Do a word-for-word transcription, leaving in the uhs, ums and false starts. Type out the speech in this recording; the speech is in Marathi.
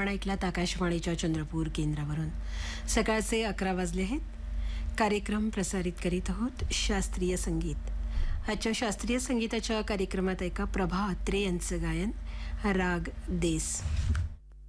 आपण ऐकलात आकाशवाणीच्या चंद्रपूर केंद्रावरून. सकाळचे अकरा वाजले आहेत. कार्यक्रम प्रसारित करीत आहोत शास्त्रीय संगीत. आजच्या शास्त्रीय संगीताच्या कार्यक्रमात ऐका प्रभा अत्रे यांचं गायन राग देस.